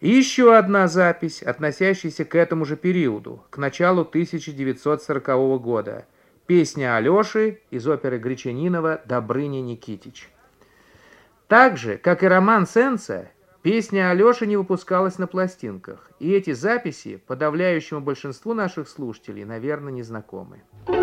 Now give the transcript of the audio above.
И еще одна запись, относящаяся к этому же периоду, к началу 1940 года. Песня Алеши из оперы Гречанинова «Добрыня Никитич». Так же, как и роман Сенца, песня Алеши не выпускалась на пластинках, и эти записи подавляющему большинству наших слушателей, наверное, не знакомы.